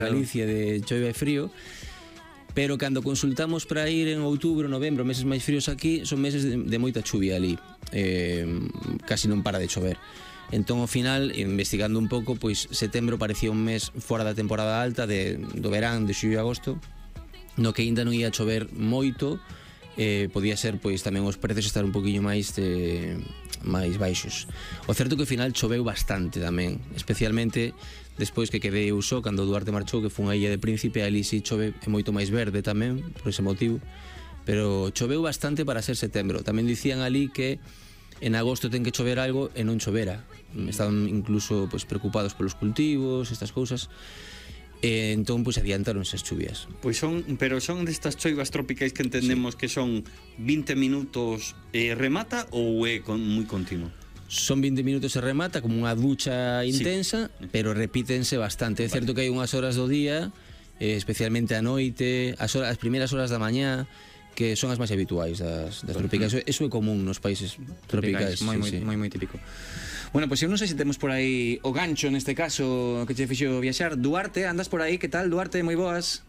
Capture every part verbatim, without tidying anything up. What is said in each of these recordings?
Galicia de chove e frío, pero cando consultamos para ir en outubro, novembro, meses máis fríos aquí, son meses de, de moita chuvia ali, eh, casi non para de chover. Entón, ao final, investigando un pouco, pois setembro parecía un mes fora da temporada alta de, do verán, de xullo e agosto, no que ainda non ia chover moito, eh, podía ser pois tamén os prezos estar un poquinho máis de, máis baixos. O certo que ao final choveu bastante tamén, especialmente despois que quedei eu só cando Duarte marchou, que foi unha illa de Príncipe, ali si chove é moito máis verde tamén, por ese motivo, pero choveu bastante para ser setembro. Tamén dicían ali que en agosto ten que chover algo e non chovera. Estaban incluso pois, preocupados polos cultivos, estas cousas. E entón pois adiantaron esas chuvias. Pois son, pero son destas choivas tropicais que entendemos sí. que son vinte minutos e remata ou é con, moi continuo? Son vinte minutos e remata como unha ducha intensa, sí. pero repítense bastante. É vale. certo que hai unhas horas do día, eh, especialmente a noite, as, horas, as primeiras horas da mañá, que son as máis habituais das, das tropicais. Eso é común nos países tropicais. Moi, sí, moi, sí. moi, moi típico. Bueno, pois pues eu non sei se temos por aí o gancho neste caso que che fixo viaxar. Duarte, andas por aí, que tal? Duarte, moi boas.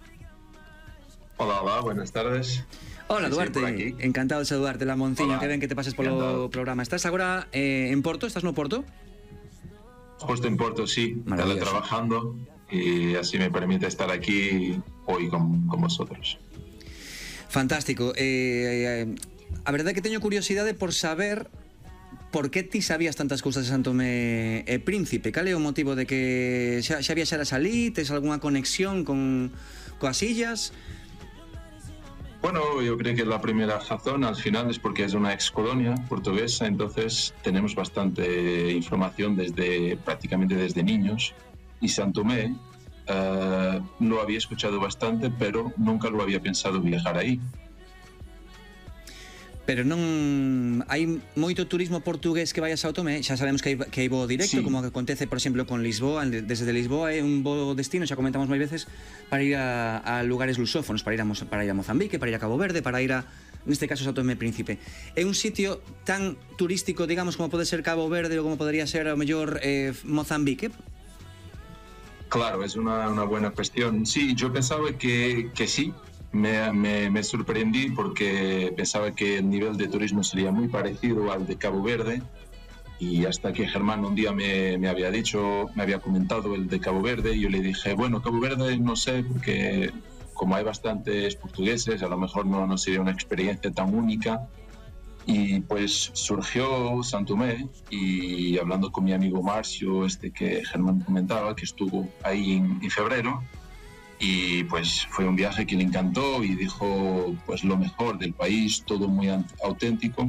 Hola, hola, buenas tardes. Hola, sí, Duarte, sí, encantado de saludarte, la Monciño, que ven que te pases polo encantado. programa. Estás agora eh, en Porto? Estás no Porto? Justo en Porto, sí, trabajando y así me permite estar aquí hoy con, con vosotros. Fantástico. Eh, eh, a verdade é que teño curiosidade por saber por que ti sabías tantas cousas de San Tomé e Príncipe. Cal é o motivo de que xa, xa viaxaras ali? Tes algunha conexión con coas illas? Bueno, yo creo que la primera razón al final es porque es una ex colonia portuguesa, entonces tenemos bastante información desde prácticamente desde niños. Y San Tomé Uh, lo había escuchado bastante, pero nunca lo había pensado viajar aí. Pero non hai moito turismo portugués que vai a Sao Tomé. Xa sabemos que hai, que hai voo directo, sí. como que acontece, por exemplo, con Lisboa. Desde Lisboa é un voo destino, xa comentamos máis veces, para ir a, a lugares lusófonos, para ir a, para ir a Mozambique, para ir a Cabo Verde, para ir a, neste caso, Sao Tomé Príncipe. É un sitio tan turístico, digamos, como pode ser Cabo Verde ou como podría ser, ao mellor, eh, Mozambique? Claro, es una, una buena cuestión. Sí, yo pensaba que, que sí, me, me, me sorprendí porque pensaba que el nivel de turismo sería muy parecido al de Cabo Verde, y hasta que Germán un día me, me había dicho, me había comentado el de Cabo Verde, y yo le dije, bueno, Cabo Verde no sé, porque como hay bastantes portugueses, a lo mejor no, no sería una experiencia tan única. Y pues surgió San Tomé, y hablando con mi amigo Marcio, este que Germán comentaba, que estuvo ahí en, en febrero, y pues fue un viaje que le encantó y dijo pues lo mejor del país, todo muy auténtico,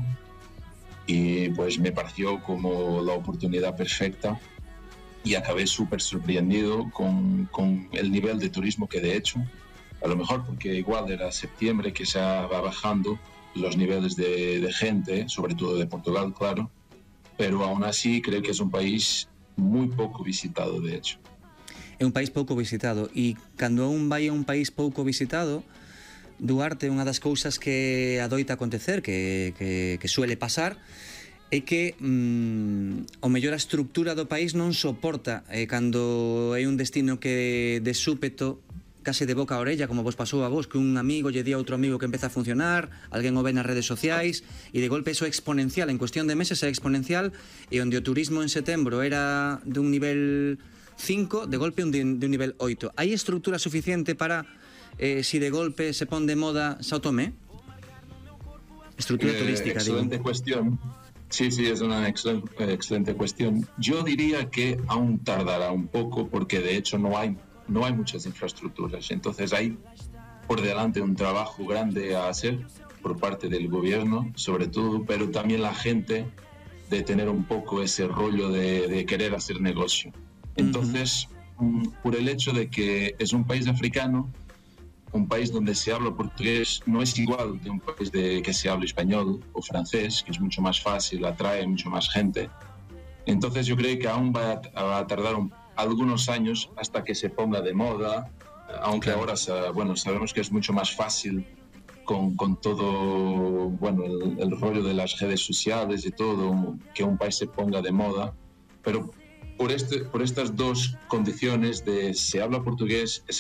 y pues me pareció como la oportunidad perfecta, y acabé súper sorprendido con, con el nivel de turismo que de hecho, a lo mejor porque igual era septiembre que se va bajando los niveles de, de gente, sobre todo de Portugal, claro, pero aún así creo que es un país muy poco visitado, de hecho. É un país pouco visitado, e cando un vai a un país pouco visitado, Duarte, unha das cousas que adoita acontecer, que, que, que suele pasar, é que mm, o mellor a estructura do país non soporta eh, cando é un destino que de súpeto, case de boca a orella, como vos pasou a vos, que un amigo lle di a outro amigo que empeza a funcionar, alguén o ve nas redes sociais, e de golpe eso é exponencial, en cuestión de meses é exponencial, e onde o turismo en setembro era dun nivel cinco, de golpe un de, de un nivel oito. Hai estructura suficiente para, eh, si de golpe se pon de moda Sao Tomé? Estructura eh, turística, excelente digo. cuestión. Sí, sí, es una excelente, excelente cuestión. Yo diría que aún tardará un poco, porque de hecho no hay no hay muchas infraestructuras, entonces hay por delante un trabajo grande a hacer por parte del gobierno, sobre todo, pero también la gente, de tener un poco ese rollo de, de querer hacer negocio. Entonces, uh-huh. por el hecho de que es un país africano, un país donde se habla portugués, no es igual de un país de que se habla español o francés, que es mucho más fácil, atrae mucho más gente. Entonces yo creo que aún va a, va a tardar un algunos años hasta que se ponga de moda, aunque claro. ahora bueno, sabemos que es mucho más fácil con, con todo bueno, el, el rollo de las redes sociales y todo, que un país se ponga de moda, pero por, este, por estas dos condiciones de se habla portugués, es